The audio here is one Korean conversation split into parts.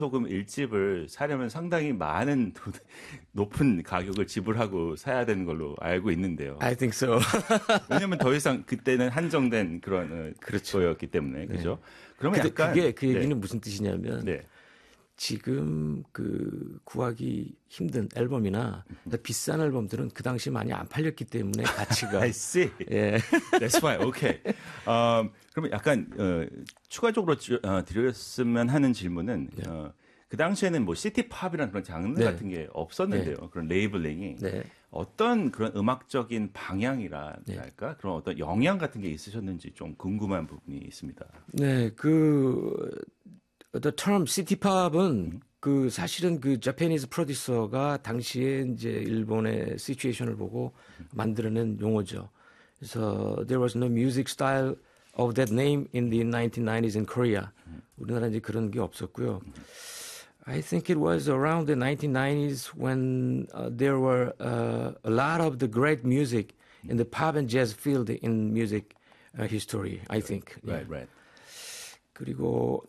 소금 1집을 사려면 상당히 많은 높은 가격을 지불하고 사야 되는 걸로 알고 있는데요. I think so. 왜냐면 더 이상 그때는 한정된 그런 그렇죠. 거였기 때문에. 그죠? 그러면 근데 약간 그게 그 얘기는 네. 무슨 뜻이냐면 네. 지금 그 구하기 힘든 앨범이나 비싼 앨범들은 그 당시 많이 안 팔렸기 때문에 가치가 I see. 예. That's why. Okay. 그러면 약간 추가적으로 드렸으면 하는 질문은 그 당시에는 뭐 시티팝이라는 그런 장르 네. 같은 게 없었는데요. 그런 레이블링이 네. 어떤 그런 음악적인 방향이랄까 네. 그런 어떤 영향 같은 게 있으셨는지 좀 궁금한 부분이 있습니다. 네, the term 시티팝은 그 사실은 그 Japanese 프로듀서가 당시에 이제 일본의 시츄에이션을 보고 만들어낸 용어죠. 그래서 there was no music style of that name in the 1990s in Korea. 우리나라 이제 그런 게 없었고요. I think it was around the 1990s when there were a lot of the great music in the pop and jazz field in music history, I think. Right, right. 그리고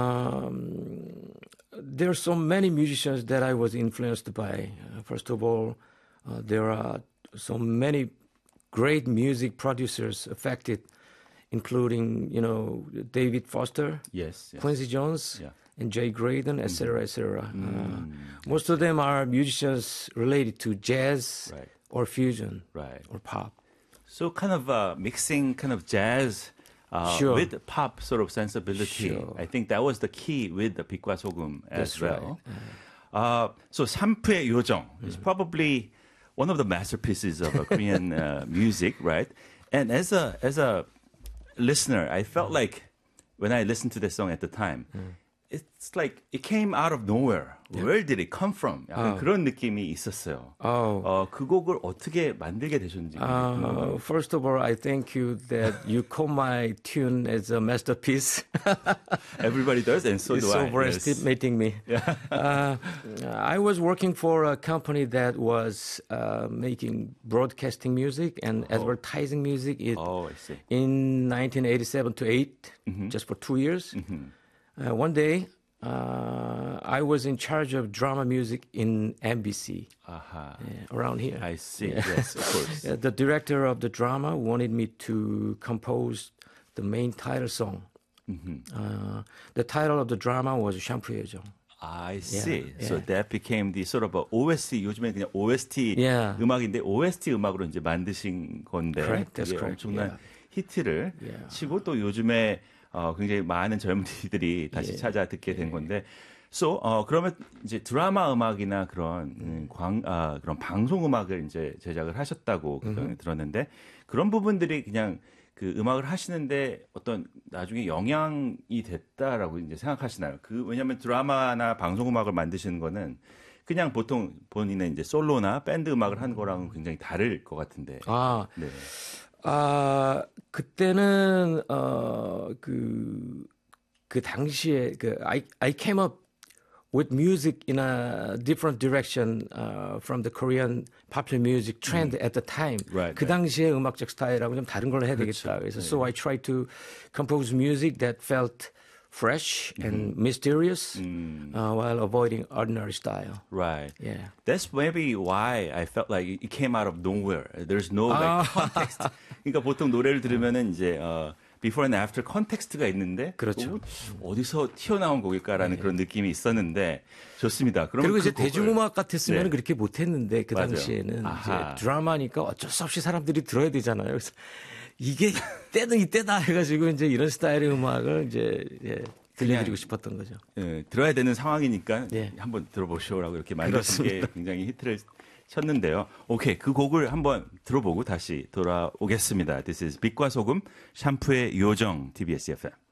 there are so many musicians that I was influenced by. First of all, there are so many great music producers affected, including, you know, David Foster, Yes, yes. Quincy Jones, Yeah. and Jay Graydon, etc., etc. Most of them are musicians related to jazz Right. or fusion Right. or pop. So kind of mixing kind of jazz Sure. with pop sort of sensibility. Sure. I think that was the key with the 빛과 소금 as That's well. So 샴푸의 요정 is probably one of the masterpieces of Korean music, right? And as a listener, I felt like when I listened to the song at the time, it's like it came out of nowhere. Where did it come from? 약간 그런 느낌이 있었어요. 그 곡을 어떻게 만들게 되셨는지. First of all, I thank you that you call my tune as a masterpiece. Everybody does, and so It's do so I. overestimating me. I was working for a company that was making broadcasting music and advertising music Oh, I see. in 1987 to 8, just for 2 years. One day, I was in charge of drama music in MBC around here. I see. Yes, of course. The director of the drama wanted me to compose the main title song. The title of the drama was 샴푸의 요정. I see. Yeah. So that became the sort of a OST. 요즘에 그냥 OST Yeah. 음악인데 OST 음악으로 이제 만드신 건데 Correct, that's 그게 correct. 엄청난 Yeah. 히트를 Yeah. 치고 또 요즘에 굉장히 많은 젊은이들이 다시 찾아 듣게 된 건데. So 그러면 이제 드라마 음악이나 그런 그런 방송 음악을 이제 제작을 하셨다고 들었는데 그런 부분들이 그냥 그 음악을 하시는데 어떤 나중에 영향이 됐다라고 이제 생각하시나요? 왜냐하면 드라마나 방송 음악을 만드시는 거는 그냥 보통 본인의 이제 솔로나 밴드 음악을 하는 거랑은 굉장히 다를 것 같은데. 네. 그때는 그 당시에 I came up with music in a different direction from the Korean popular music trend at the time. Right, 그 당시에 음악적 스타일하고 좀 다른 걸 해야 되겠다. 그래서 so I tried to compose music that felt fresh and mysterious while avoiding ordinary style. Right. Yeah. That's maybe why I felt like it came out of nowhere. There's no like context. 그러니까 보통 노래를 들으면은 이제 before and after 컨텍스트가 있는데 그렇죠. 어디서 튀어나온 곡일까라는 그런 느낌이 있었는데 좋습니다. 그리고 이제 대중음악 같았으면 네. 그렇게 못했는데 그 맞아요. 당시에는 이제 아하. 드라마니까 어쩔 수 없이 사람들이 들어야 되잖아요. 그래서 이게 때는 이때다 해가지고 이제 이런 스타일의 음악을 이제 들려드리고 싶었던 거죠. 들어야 되는 상황이니까 예. 한번 들어보시오라고 이렇게 만드신 게 굉장히 히트를 쳤는데요. 오케이, 그 곡을 한번 들어보고 다시 돌아오겠습니다. This is 빛과 소금 샴푸의 요정 TBS FM.